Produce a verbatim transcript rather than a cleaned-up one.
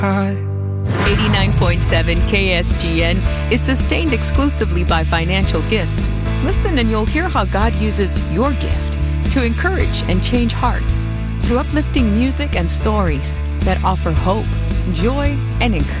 I eighty-nine point seven K S G N is sustained exclusively by financial gifts. Listen and you'll hear how God uses your gift to encourage and change hearts through uplifting music and stories that offer hope, joy, and encouragement.